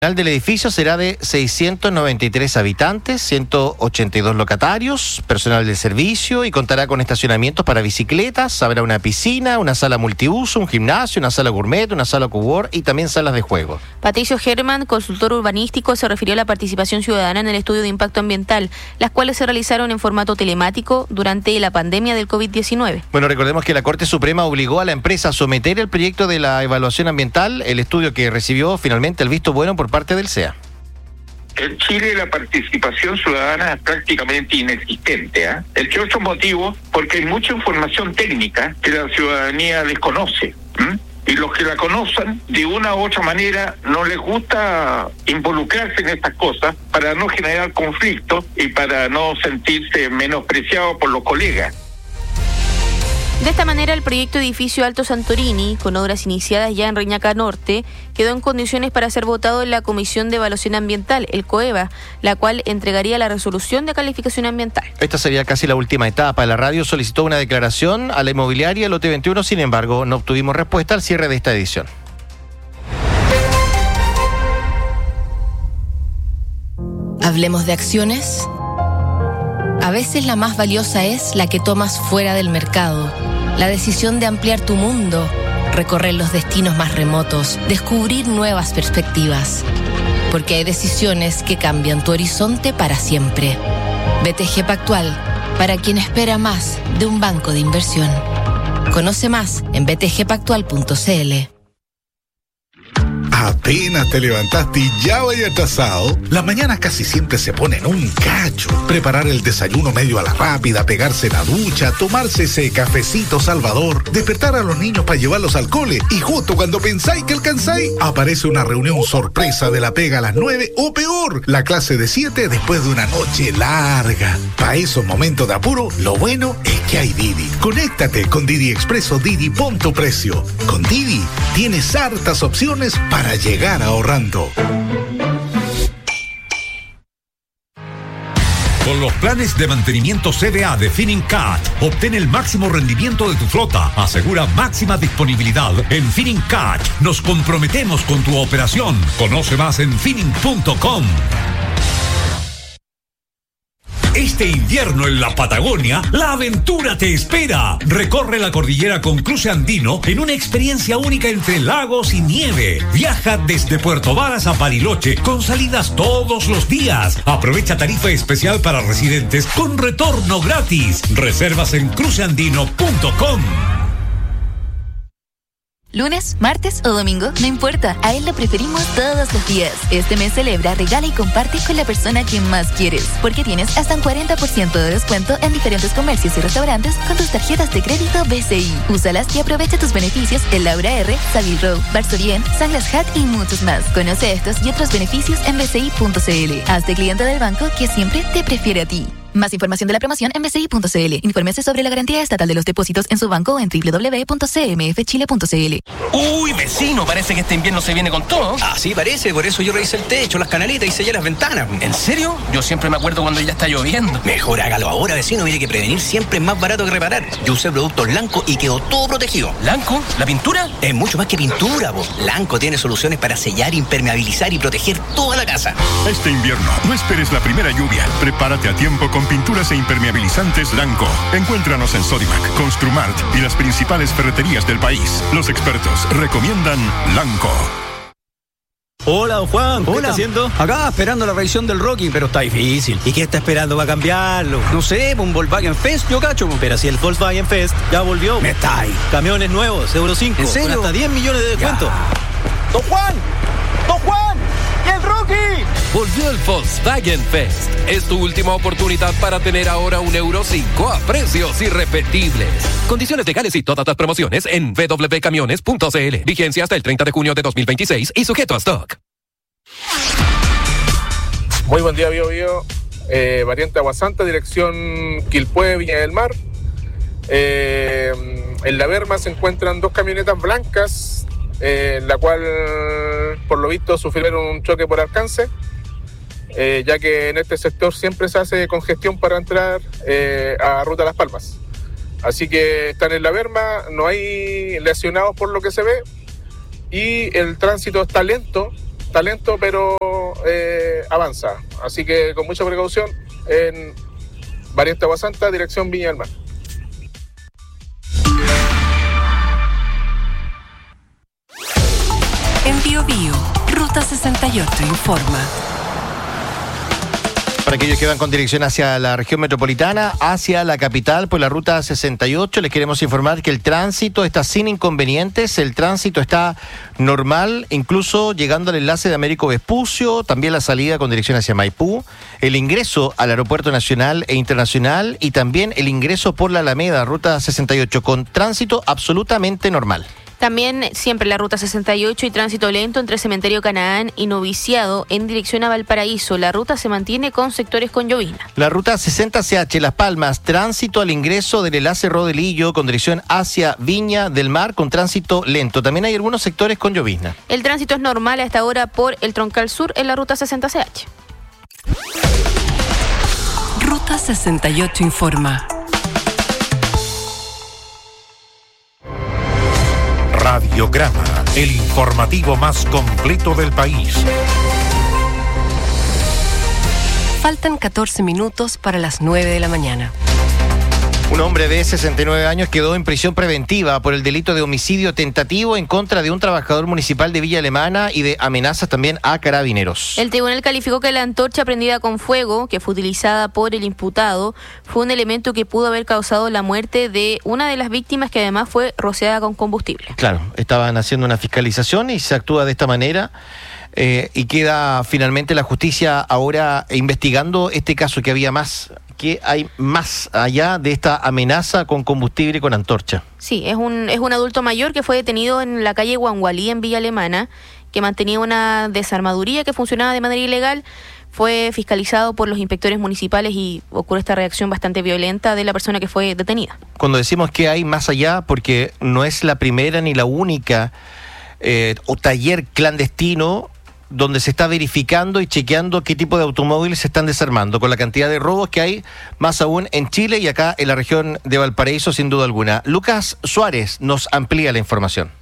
Del edificio será de 693 habitantes, 182 locatarios, personal de servicio y contará con estacionamientos para bicicletas. Habrá una piscina, una sala multiuso, un gimnasio, una sala gourmet, una sala cowork y también salas de juego. Patricio Germán, consultor urbanístico, se refirió a la participación ciudadana en el estudio de impacto ambiental, las cuales se realizaron en formato telemático durante la pandemia del COVID-19. Bueno, recordemos que la Corte Suprema obligó a la empresa a someter el proyecto de la evaluación ambiental, el estudio que recibió finalmente el visto bueno por parte del SEA. En Chile la participación ciudadana es prácticamente inexistente, entre otros motivos porque hay mucha información técnica que la ciudadanía desconoce. Y los que la conocen, de una u otra manera, no les gusta involucrarse en estas cosas para no generar conflictos y para no sentirse menospreciados por los colegas. De esta manera, el proyecto edificio Alto Santorini, con obras iniciadas ya en Reñaca Norte, quedó en condiciones para ser votado en la Comisión de Evaluación Ambiental, el COEVA, la cual entregaría la resolución de calificación ambiental. Esta sería casi la última etapa. La radio solicitó una declaración a la inmobiliaria Lote 21, sin embargo, no obtuvimos respuesta al cierre de esta edición. Hablemos de acciones. A veces la más valiosa es la que tomas fuera del mercado. La decisión de ampliar tu mundo, recorrer los destinos más remotos, descubrir nuevas perspectivas. Porque hay decisiones que cambian tu horizonte para siempre. BTG Pactual, para quien espera más de un banco de inversión. Conoce más en btgpactual.cl. Apenas te levantaste y ya vaya atrasado. Las mañanas casi siempre se ponen un cacho. Preparar el desayuno medio a la rápida, pegarse la ducha, tomarse ese cafecito salvador, despertar a los niños para llevarlos al cole y justo cuando pensáis que alcanzáis, aparece una reunión sorpresa de la pega a las 9 o peor, la clase de 7 después de una noche larga. Para esos momentos de apuro, lo bueno es que hay Didi. Conéctate con Didi Expreso Didi, pon tu precio. Con Didi tienes hartas opciones para llegar ahorrando. Con los planes de mantenimiento CDA de Finincat, obtén el máximo rendimiento de tu flota. Asegura máxima disponibilidad en Finincat. Nos comprometemos con tu operación. Conoce más en Finin.com. Este invierno en la Patagonia, la aventura te espera. Recorre la cordillera con cruce andino en una experiencia única entre lagos y nieve. Viaja desde Puerto Varas a Bariloche con salidas todos los días. Aprovecha tarifa especial para residentes con retorno gratis. Reservas en cruceandino.com. Lunes, martes o domingo, no importa, a él lo preferimos todos los días. Este mes celebra, regala y comparte con la persona que más quieres, porque tienes hasta un 40% de descuento en diferentes comercios y restaurantes con tus tarjetas de crédito BCI. Úsalas y aprovecha tus beneficios en Laura R, Savile Row, Barsorien, Sunglass Hut y muchos más. Conoce estos y otros beneficios en bci.cl. Hazte cliente del banco que siempre te prefiere a ti. Más información de la promoción en bci.cl. Infórmese sobre la garantía estatal de los depósitos en su banco o en www.cmfchile.cl. Uy, vecino, parece que este invierno se viene con todo. Ah, sí, parece. Por eso yo revisé el techo, las canaletas y sellé las ventanas. ¿En serio? Yo siempre me acuerdo cuando ya está lloviendo. Mejor hágalo ahora, vecino. Mire que prevenir siempre es más barato que reparar. Yo usé productos Lanco y quedó todo protegido. ¿Lanco? ¿La pintura? Es mucho más que pintura, po. Lanco tiene soluciones para sellar, impermeabilizar y proteger toda la casa. Este invierno, no esperes la primera lluvia. Prepárate a tiempo con pinturas e impermeabilizantes Lanco. Encuéntranos en Sodimac, Construmart y las principales ferreterías del país. Los expertos recomiendan Lanco. Hola, don Juan. ¿Qué Hola. está haciendo? Acá esperando la revisión del Rocky, pero está difícil. ¿Y qué está esperando para cambiarlo? No sé, un Volkswagen Fest, yo cacho. Pero si el Volkswagen Fest ya volvió. Me está ahí. Camiones nuevos, Euro 5. ¿En serio? Con hasta 10 millones de descuento. Ya. ¡Don Juan! ¡Don Juan! ¡Y el Rocky! Volvió el Volkswagen Fest. Es tu última oportunidad para tener ahora un Euro 5 a precios irrepetibles. Condiciones legales y todas las promociones en www.camiones.cl. Vigencia hasta el 30 de junio de 2026 y sujeto a stock. Muy buen día, Bio Bio. Variante Aguasanta, dirección Quilpué, Viña del Mar. En la Berma se encuentran dos camionetas blancas, la cual, por lo visto, sufrieron un choque por alcance, ya que en este sector siempre se hace congestión para entrar a Ruta Las Palmas. Así que están en la Berma, no hay lesionados por lo que se ve, y el tránsito está lento está lento, pero avanza. Así que con mucha precaución en Variante Agua Santa, dirección Viña del Mar. En Bio Bio, Ruta 68 informa. Para aquellos que van con dirección hacia la región metropolitana, hacia la capital, por la ruta 68, les queremos informar que el tránsito está sin inconvenientes, el tránsito está normal, incluso llegando al enlace de Américo Vespucio, también la salida con dirección hacia Maipú, el ingreso al aeropuerto nacional e internacional y también el ingreso por la Alameda, ruta 68, con tránsito absolutamente normal. También siempre la ruta 68 y tránsito lento entre Cementerio Canaán y Noviciado en dirección a Valparaíso. La ruta se mantiene con sectores con llovizna. La ruta 60CH Las Palmas, tránsito al ingreso del enlace Rodelillo con dirección hacia Viña del Mar con tránsito lento. También hay algunos sectores con llovizna. El tránsito es normal hasta ahora por el Troncal Sur en la ruta 60CH. Ruta 68 informa. Radiograma, el informativo más completo del país. Faltan 14 minutos para las 9 de la mañana. Un hombre de 69 años quedó en prisión preventiva por el delito de homicidio tentativo en contra de un trabajador municipal de Villa Alemana y de amenazas también a carabineros. El tribunal calificó que la antorcha prendida con fuego, que fue utilizada por el imputado, fue un elemento que pudo haber causado la muerte de una de las víctimas, que además fue rociada con combustible. Claro, estaban haciendo una fiscalización y se actúa de esta manera. Y queda finalmente la justicia ahora investigando este caso, que había más, que hay más allá de esta amenaza con combustible y con antorcha. Sí, es un adulto mayor que fue detenido en la calle Guangualí en Villa Alemana, que mantenía una desarmaduría que funcionaba de manera ilegal. Fue fiscalizado por los inspectores municipales y ocurre esta reacción bastante violenta de la persona que fue detenida. Cuando decimos que hay más allá, porque no es la primera ni la única o taller clandestino donde se está verificando y chequeando qué tipo de automóviles se están desarmando, con la cantidad de robos que hay, más aún en Chile y acá en la región de Valparaíso, sin duda alguna. Lucas Suárez nos amplía la información.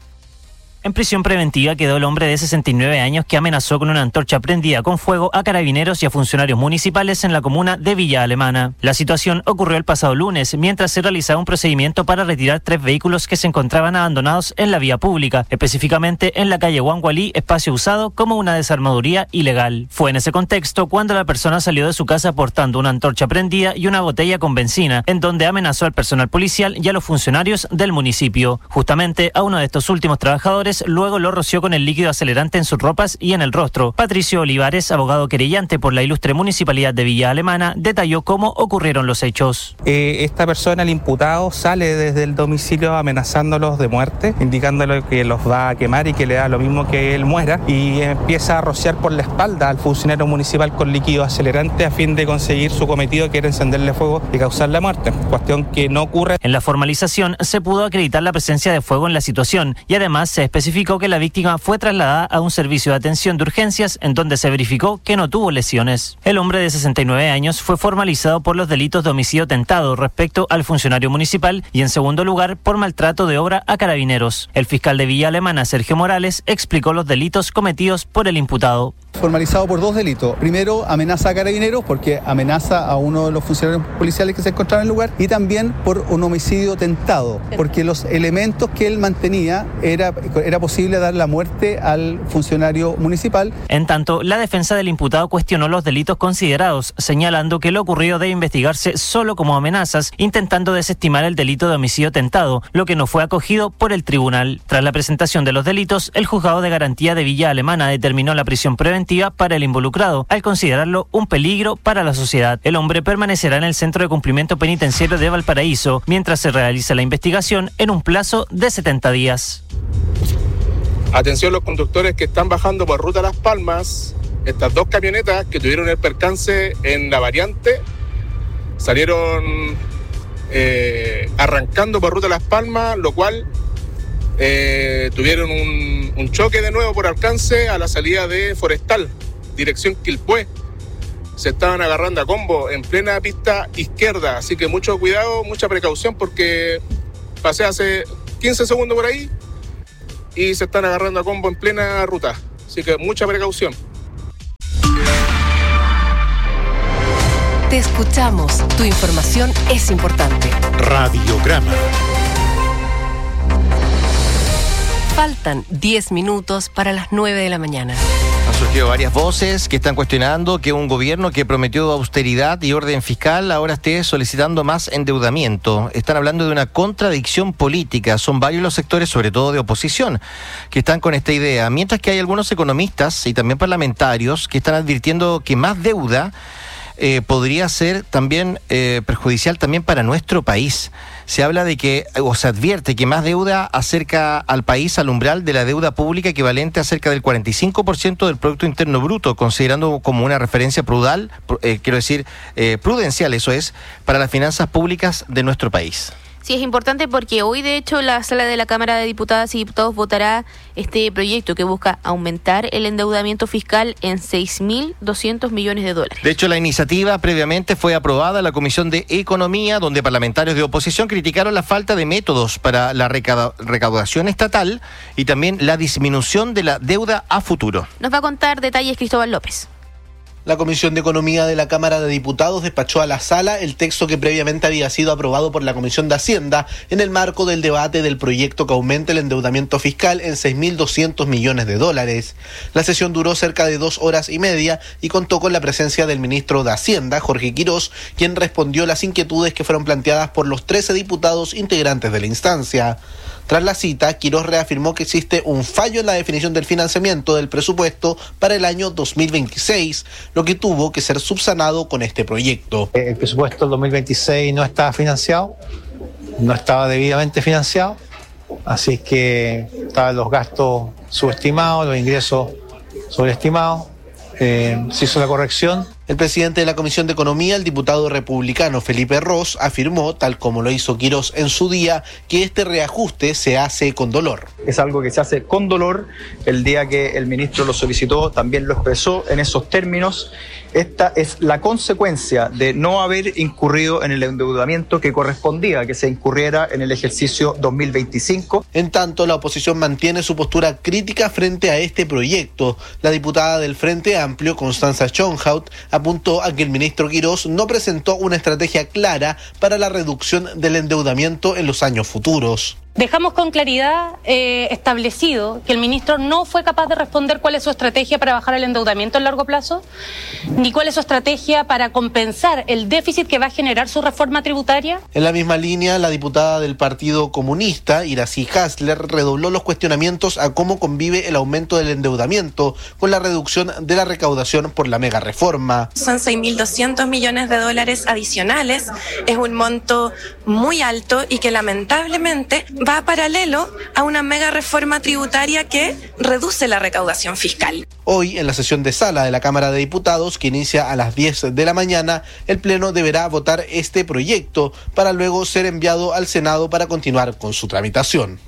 En prisión preventiva quedó el hombre de 69 años que amenazó con una antorcha prendida con fuego a carabineros y a funcionarios municipales en la comuna de Villa Alemana. La situación ocurrió el pasado lunes, mientras se realizaba un procedimiento para retirar 3 vehículos que se encontraban abandonados en la vía pública, específicamente en la calle Guangualí, espacio usado como una desarmaduría ilegal. Fue en ese contexto cuando la persona salió de su casa portando una antorcha prendida y una botella con benzina, en donde amenazó al personal policial y a los funcionarios del municipio. Justamente a uno de estos últimos trabajadores luego lo roció con el líquido acelerante en sus ropas y en el rostro. Patricio Olivares, abogado querellante por la ilustre municipalidad de Villa Alemana, detalló cómo ocurrieron los hechos. Esta persona, el imputado, sale desde el domicilio amenazándolos de muerte, indicándoles que los va a quemar y que le da lo mismo que él muera, y empieza a rociar por la espalda al funcionario municipal con líquido acelerante a fin de conseguir su cometido, que era encenderle fuego y causar la muerte, cuestión que no ocurre. En la formalización se pudo acreditar la presencia de fuego en la situación y además se especificó que la víctima fue trasladada a un servicio de atención de urgencias en donde se verificó que no tuvo lesiones. El hombre de 69 años fue formalizado por los delitos de homicidio tentado respecto al funcionario municipal y en segundo lugar por maltrato de obra a carabineros. El fiscal de Villa Alemana, Sergio Morales, explicó los delitos cometidos por el imputado. Formalizado por 2 delitos. Primero, amenaza a carabineros porque amenaza a uno de los funcionarios policiales que se encontraba en el lugar, y también por un homicidio tentado, porque los elementos que él mantenía era posible dar la muerte al funcionario municipal. En tanto, la defensa del imputado cuestionó los delitos considerados, señalando que lo ocurrido debe investigarse solo como amenazas, intentando desestimar el delito de homicidio tentado, lo que no fue acogido por el tribunal. Tras la presentación de los delitos, el juzgado de garantía de Villa Alemana determinó la prisión preventiva para el involucrado, al considerarlo un peligro para la sociedad. El hombre permanecerá en el Centro de Cumplimiento Penitenciario de Valparaíso mientras se realiza la investigación en un plazo de 70 días. Atención los conductores que están bajando por ruta Las Palmas. Estas 2 camionetas que tuvieron el percance en la variante salieron arrancando por ruta Las Palmas, lo cual tuvieron un choque de nuevo por alcance a la salida de Forestal, dirección Quilpué. Se estaban agarrando a combo en plena pista izquierda, así que mucho cuidado, mucha precaución, porque pasé hace 15 segundos por ahí y se están agarrando a combo en plena ruta. Así que mucha precaución. Te escuchamos. Tu información es importante. Radiograma. Faltan 10 minutos para las 9 de la mañana. Han surgido varias voces que están cuestionando que un gobierno que prometió austeridad y orden fiscal ahora esté solicitando más endeudamiento. Están hablando de una contradicción política. Son varios los sectores, sobre todo de oposición, que están con esta idea. Mientras que hay algunos economistas y también parlamentarios que están advirtiendo que más deuda podría ser también perjudicial también para nuestro país. Se habla de que, o se advierte que más deuda acerca al país al umbral de la deuda pública equivalente a cerca del 45% del Producto Interno Bruto, considerando como una referencia prudencial, eso es, para las finanzas públicas de nuestro país. Sí, es importante porque hoy, de hecho, la sala de la Cámara de Diputadas y Diputados votará este proyecto que busca aumentar el endeudamiento fiscal en 6.200 millones de dólares. De hecho, la iniciativa previamente fue aprobada en la Comisión de Economía, donde parlamentarios de oposición criticaron la falta de métodos para la recaudación estatal y también la disminución de la deuda a futuro. Nos va a contar detalles Cristóbal López. La Comisión de Economía de la Cámara de Diputados despachó a la sala el texto que previamente había sido aprobado por la Comisión de Hacienda en el marco del debate del proyecto que aumente el endeudamiento fiscal en 6.200 millones de dólares. La sesión duró cerca de 2 horas y media y contó con la presencia del ministro de Hacienda, Jorge Quirós, quien respondió las inquietudes que fueron planteadas por los 13 diputados integrantes de la instancia. Tras la cita, Quirós reafirmó que existe un fallo en la definición del financiamiento del presupuesto para el año 2026, lo que tuvo que ser subsanado con este proyecto. El presupuesto del 2026 no estaba financiado, no estaba debidamente financiado, así que estaban los gastos subestimados, los ingresos sobreestimados. Se hizo la corrección. El presidente de la Comisión de Economía, el diputado republicano Felipe Ros, afirmó, tal como lo hizo Quirós en su día, que este reajuste se hace con dolor. Es algo que se hace con dolor. El día que el ministro lo solicitó, también lo expresó en esos términos. Esta es la consecuencia de no haber incurrido en el endeudamiento que correspondía que se incurriera en el ejercicio 2025. En tanto, la oposición mantiene su postura crítica frente a este proyecto. La diputada del Frente Amplio, Constanza Schonhaut, apuntó a que el ministro Quirós no presentó una estrategia clara para la reducción del endeudamiento en los años futuros. Dejamos con claridad establecido que el ministro no fue capaz de responder cuál es su estrategia para bajar el endeudamiento a largo plazo, ni cuál es su estrategia para compensar el déficit que va a generar su reforma tributaria. En la misma línea, la diputada del Partido Comunista, Iracy Hasler, redobló los cuestionamientos a cómo convive el aumento del endeudamiento con la reducción de la recaudación por la mega reforma. Son 6.200 millones de dólares adicionales, es un monto muy alto y que lamentablemente va paralelo a una mega reforma tributaria que reduce la recaudación fiscal. Hoy, en la sesión de sala de la Cámara de Diputados, que inicia a las 10 de la mañana, el Pleno deberá votar este proyecto para luego ser enviado al Senado para continuar con su tramitación.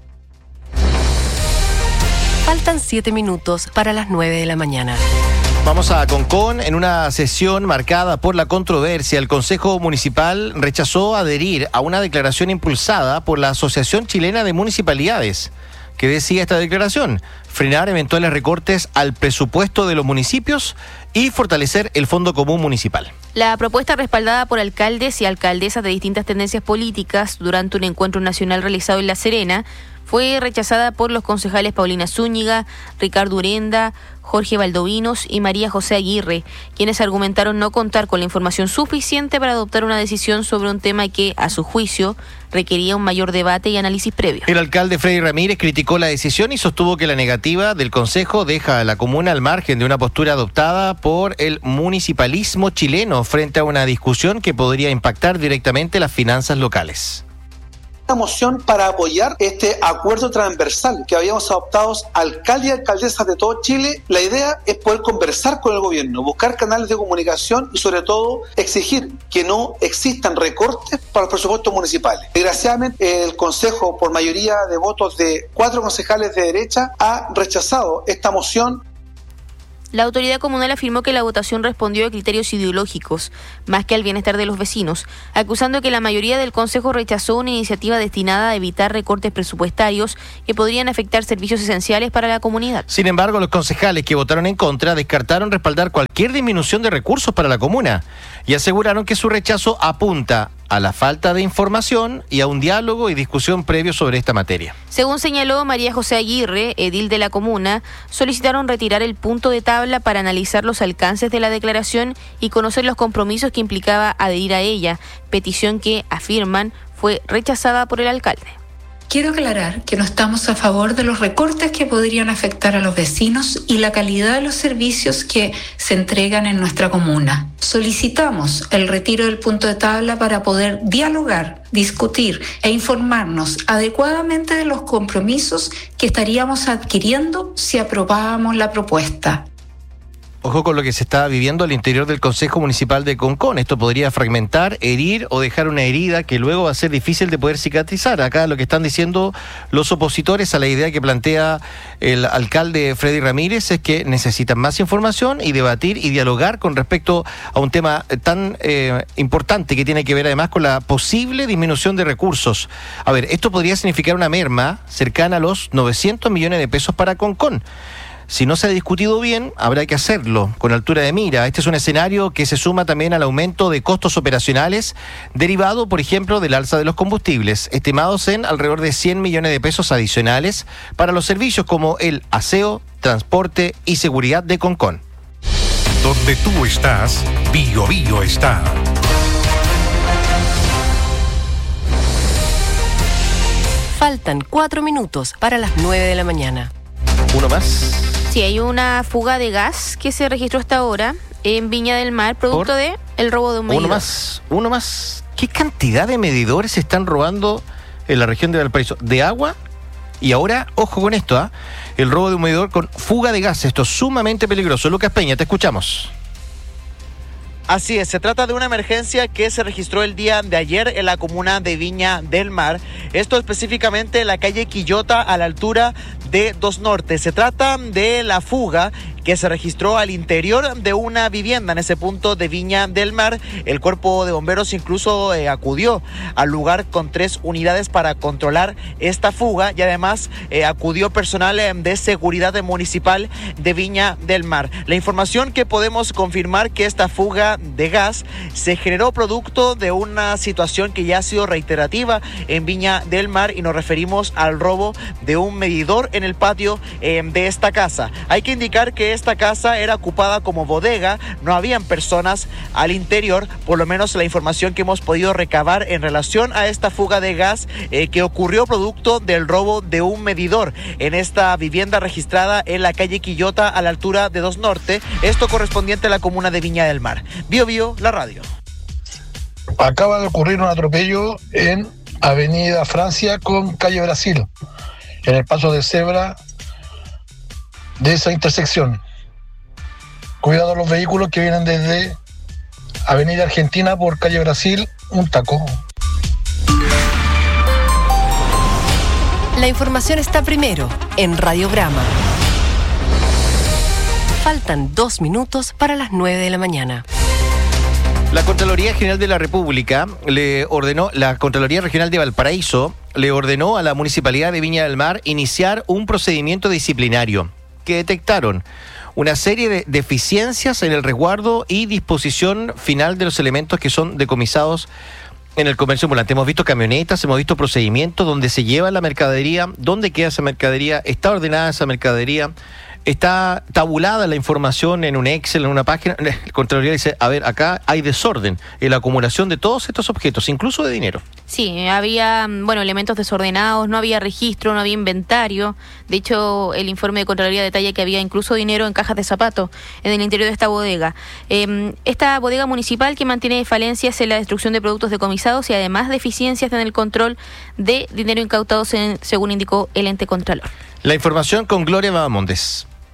Faltan 7 minutos para las 9 de la mañana. Vamos a Concón. En una sesión marcada por la controversia, el Consejo Municipal rechazó adherir a una declaración impulsada por la Asociación Chilena de Municipalidades. ¿Qué decía esta declaración? Frenar eventuales recortes al presupuesto de los municipios y fortalecer el Fondo Común Municipal. La propuesta, respaldada por alcaldes y alcaldesas de distintas tendencias políticas durante un encuentro nacional realizado en La Serena, fue rechazada por los concejales Paulina Zúñiga, Ricardo Urenda, Jorge Valdovinos y María José Aguirre, quienes argumentaron no contar con la información suficiente para adoptar una decisión sobre un tema que, a su juicio, requería un mayor debate y análisis previo. El alcalde Freddy Ramírez criticó la decisión y sostuvo que la negativa del Consejo deja a la comuna al margen de una postura adoptada por el municipalismo chileno frente a una discusión que podría impactar directamente las finanzas locales. Moción para apoyar este acuerdo transversal que habíamos adoptado alcaldes y alcaldesas de todo Chile. La idea es poder conversar con el gobierno, buscar canales de comunicación y sobre todo exigir que no existan recortes para los presupuestos municipales. Desgraciadamente el Consejo, por mayoría de votos de 4 concejales de derecha, ha rechazado esta moción. La autoridad comunal afirmó que la votación respondió a criterios ideológicos, más que al bienestar de los vecinos, acusando que la mayoría del Consejo rechazó una iniciativa destinada a evitar recortes presupuestarios que podrían afectar servicios esenciales para la comunidad. Sin embargo, los concejales que votaron en contra descartaron respaldar cualquier disminución de recursos para la comuna y aseguraron que su rechazo apunta a la falta de información y a un diálogo y discusión previo sobre esta materia. Según señaló María José Aguirre, edil de la comuna, solicitaron retirar el punto de tabla para analizar los alcances de la declaración y conocer los compromisos que implicaba adherir a ella, petición que, afirman, fue rechazada por el alcalde. Quiero aclarar que no estamos a favor de los recortes que podrían afectar a los vecinos y la calidad de los servicios que se entregan en nuestra comuna. Solicitamos el retiro del punto de tabla para poder dialogar, discutir e informarnos adecuadamente de los compromisos que estaríamos adquiriendo si aprobábamos la propuesta. Ojo con lo que se está viviendo al interior del Consejo Municipal de Concón. Esto podría fragmentar, herir o dejar una herida que luego va a ser difícil de poder cicatrizar. Acá lo que están diciendo los opositores a la idea que plantea el alcalde Freddy Ramírez es que necesitan más información y debatir y dialogar con respecto a un tema tan importante que tiene que ver además con la posible disminución de recursos. A ver, esto podría significar una merma cercana a los 900 millones de pesos para Concón. Si no se ha discutido bien, habrá que hacerlo con altura de mira. Este es un escenario que se suma también al aumento de costos operacionales derivado, por ejemplo, del alza de los combustibles, estimados en alrededor de 100 millones de pesos adicionales para los servicios como el aseo, transporte y seguridad de Concón. Donde tú estás, Bio Bio está. Faltan 4 minutos para las 9 de la mañana. ¿Uno más? Sí, hay una fuga de gas que se registró hasta ahora en Viña del Mar, producto de el robo de un medidor. Uno más. ¿Qué cantidad de medidores se están robando en la región de Valparaíso? De agua. Y ahora, ojo con esto, el robo de un medidor con fuga de gas. Esto es sumamente peligroso. Lucas Peña, te escuchamos. Así es, se trata de una emergencia que se registró el día de ayer en la comuna de Viña del Mar. Esto específicamente en la calle Quillota a la altura de Dos Norte. Se trata de la fuga que se registró al interior de una vivienda en ese punto de Viña del Mar. El cuerpo de bomberos incluso acudió al lugar con 3 unidades para controlar esta fuga y además acudió personal de seguridad municipal de Viña del Mar. La información que podemos confirmar que esta fuga de gas se generó producto de una situación que ya ha sido reiterativa en Viña del Mar y nos referimos al robo de un medidor en el patio de esta casa. Hay que indicar que esta casa era ocupada como bodega, no habían personas al interior, por lo menos la información que hemos podido recabar en relación a esta fuga de gas que ocurrió producto del robo de un medidor en esta vivienda registrada en la calle Quillota a la altura de Dos Norte, esto correspondiente a la comuna de Viña del Mar. Bio Bio, la radio. Acaba de ocurrir un atropello en Avenida Francia con calle Brasil, en el paso de cebra de esa intersección. Cuidado a los vehículos que vienen desde Avenida Argentina por calle Brasil, un taco. La información está primero en Radio Brahma. Faltan 2 minutos para las 9 de la mañana. La Contraloría General de la República la Contraloría Regional de Valparaíso le ordenó a la Municipalidad de Viña del Mar iniciar un procedimiento disciplinario que detectaron una serie de deficiencias en el resguardo y disposición final de los elementos que son decomisados en el comercio ambulante. Hemos visto camionetas, hemos visto procedimientos donde se lleva la mercadería, dónde queda esa mercadería, está ordenada esa mercadería, está tabulada la información en un Excel, en una página. El Contraloría dice, a ver, acá hay desorden en la acumulación de todos estos objetos, incluso de dinero. Sí, había, elementos desordenados, no había registro, no había inventario. De hecho, el informe de Contraloría detalla que había incluso dinero en cajas de zapatos en el interior de esta bodega. Esta bodega municipal que mantiene falencias en la destrucción de productos decomisados y además deficiencias en el control de dinero incautado, según indicó el ente Contralor. La información con Gloria Bahamondes.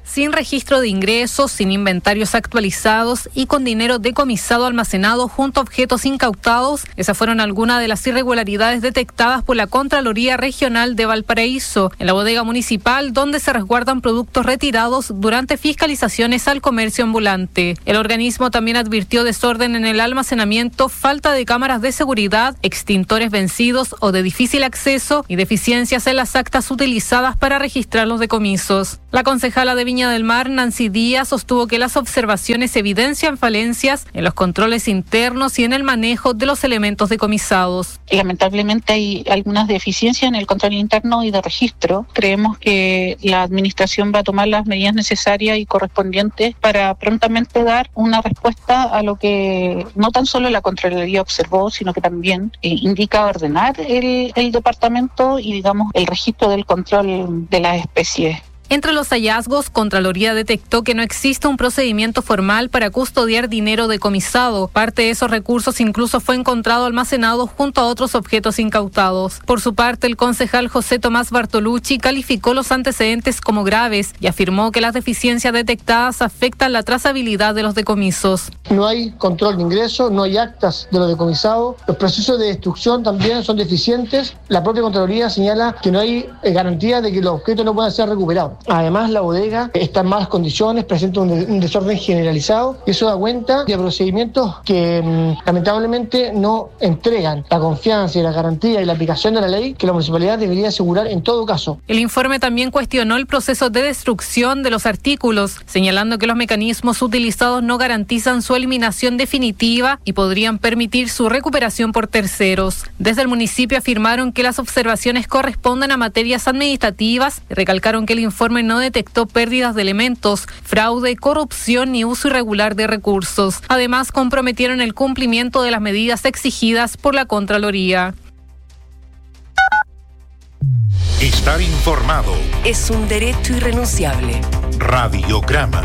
sin registro de ingresos, sin inventarios actualizados y con dinero decomisado almacenado junto a objetos incautados. Esas fueron algunas de las irregularidades detectadas por la Contraloría Regional de Valparaíso en la bodega municipal, donde se resguardan productos retirados durante fiscalizaciones al comercio ambulante. El organismo también advirtió desorden en el almacenamiento, falta de cámaras de seguridad, extintores vencidos o de difícil acceso y deficiencias en las actas utilizadas para registrar los decomisos. La concejala de Viña del Mar, Nancy Díaz, sostuvo que las observaciones evidencian falencias en los controles internos y en el manejo de los elementos decomisados. Lamentablemente hay algunas deficiencias en el control interno y de registro. Creemos que la administración va a tomar las medidas necesarias y correspondientes para prontamente dar una respuesta a lo que no tan solo la Contraloría observó, sino que también indica ordenar el departamento y, digamos, el registro del control de las especies. Entre los hallazgos, Contraloría detectó que no existe un procedimiento formal para custodiar dinero decomisado. Parte de esos recursos incluso fue encontrado almacenado junto a otros objetos incautados. Por su parte, el concejal José Tomás Bartolucci calificó los antecedentes como graves y afirmó que las deficiencias detectadas afectan la trazabilidad de los decomisos. No hay control de ingreso, no hay actas de lo decomisado. Los procesos de destrucción también son deficientes. La propia Contraloría señala que no hay garantía de que los objetos no puedan ser recuperados. Además, la bodega está en malas condiciones, presenta un desorden generalizado y eso da cuenta de procedimientos que lamentablemente no entregan la confianza y la garantía y la aplicación de la ley que la municipalidad debería asegurar en todo caso. El informe también cuestionó el proceso de destrucción de los artículos, señalando que los mecanismos utilizados no garantizan su eliminación definitiva y podrían permitir su recuperación por terceros. Desde el municipio afirmaron que las observaciones corresponden a materias administrativas y recalcaron que el informe no detectó pérdidas de elementos, fraude, corrupción ni uso irregular de recursos. Además, comprometieron el cumplimiento de las medidas exigidas por la Contraloría. Estar informado es un derecho irrenunciable. Radiograma.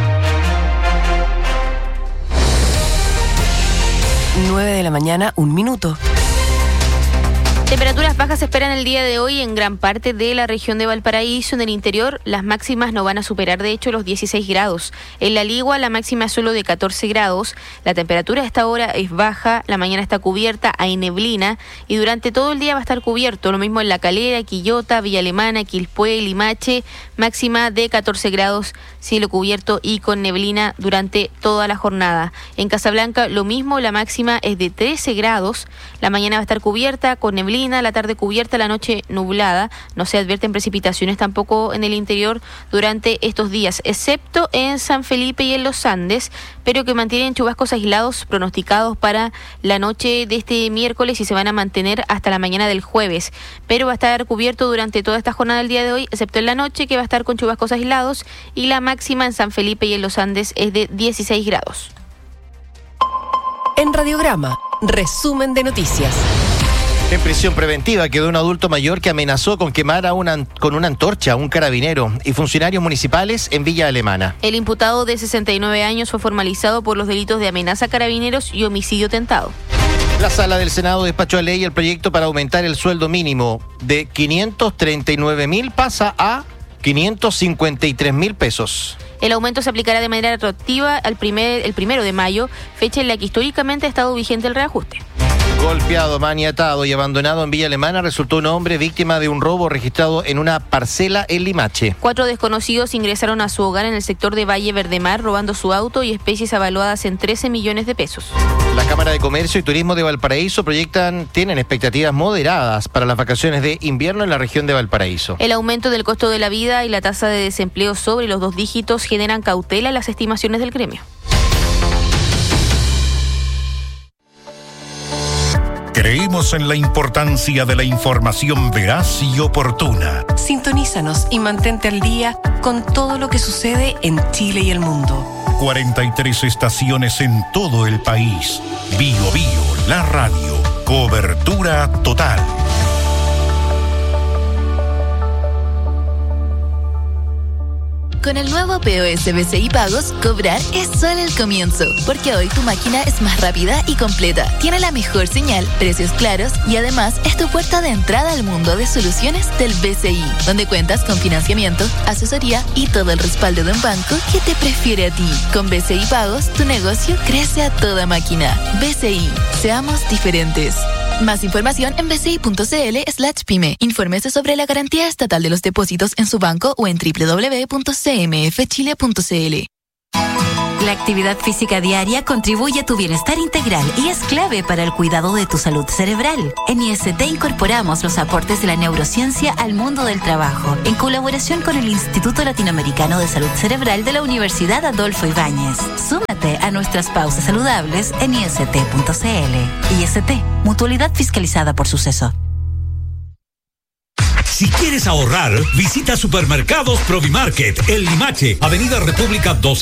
9:01 a.m. Temperaturas bajas se esperan el día de hoy en gran parte de la región de Valparaíso. En el interior, las máximas no van a superar, de hecho, los 16 grados. En La Ligua, la máxima es solo de 14 grados. La temperatura a esta hora es baja, la mañana está cubierta, hay neblina y durante todo el día va a estar cubierto. Lo mismo en La Calera, Quillota, Villa Alemana, Quilpué, Limache, máxima de 14 grados, cielo cubierto y con neblina durante toda la jornada. En Casablanca, lo mismo, la máxima es de 13 grados. La mañana va a estar cubierta con neblina, la tarde cubierta, la noche nublada. No se advierten precipitaciones tampoco en el interior durante estos días, excepto en San Felipe y en los Andes, pero que mantienen chubascos aislados pronosticados para la noche de este miércoles y se van a mantener hasta la mañana del jueves. Pero va a estar cubierto durante toda esta jornada del día de hoy, excepto en la noche, que va a estar con chubascos aislados, y la máxima en San Felipe y en los Andes es de 16 grados. En Radiograma, resumen de noticias. En prisión preventiva quedó un adulto mayor que amenazó con quemar con una antorcha a un carabinero y funcionarios municipales en Villa Alemana. El imputado de 69 años fue formalizado por los delitos de amenaza a carabineros y homicidio tentado. La Sala del Senado despachó a ley el proyecto para aumentar el sueldo mínimo de 539.000 pasa a 553.000 pesos. El aumento se aplicará de manera retroactiva el 1 de mayo, fecha en la que históricamente ha estado vigente el reajuste. Golpeado, maniatado y abandonado en Villa Alemana resultó un hombre víctima de un robo registrado en una parcela en Limache. 4 desconocidos ingresaron a su hogar en el sector de Valle Verdemar robando su auto y especies avaluadas en 13 millones de pesos. La Cámara de Comercio y Turismo de Valparaíso tienen expectativas moderadas para las vacaciones de invierno en la región de Valparaíso. El aumento del costo de la vida y la tasa de desempleo sobre los 2 dígitos generan cautela en las estimaciones del gremio. Creemos en la importancia de la información veraz y oportuna. Sintonízanos y mantente al día con todo lo que sucede en Chile y el mundo. 43 estaciones en todo el país. Bio Bio, la radio. Cobertura total. Con el nuevo POS BCI Pagos, cobrar es solo el comienzo, porque hoy tu máquina es más rápida y completa, tiene la mejor señal, precios claros y además es tu puerta de entrada al mundo de soluciones del BCI, donde cuentas con financiamiento, asesoría y todo el respaldo de un banco que te prefiere a ti. Con BCI Pagos, tu negocio crece a toda máquina. BCI, seamos diferentes. Más información en bci.cl/pyme. Infórmese sobre la garantía estatal de los depósitos en su banco o en www.cmfchile.cl. La actividad física diaria contribuye a tu bienestar integral y es clave para el cuidado de tu salud cerebral. En IST incorporamos los aportes de la neurociencia al mundo del trabajo, en colaboración con el Instituto Latinoamericano de Salud Cerebral de la Universidad Adolfo Ibáñez. Súmate a nuestras pausas saludables en ist.cl. IST, mutualidad fiscalizada por Suceso. Si quieres ahorrar, visita Supermercados Provimarket, El Limache, Avenida República 12.